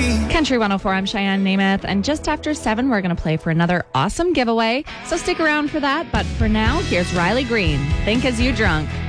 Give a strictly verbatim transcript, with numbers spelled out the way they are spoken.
me. Country one oh four, I'm Cheyenne Namath, and just after seven, we're going to play for another awesome giveaway, so stick around for that. But for now, here's Riley Green, Think As You Drunk.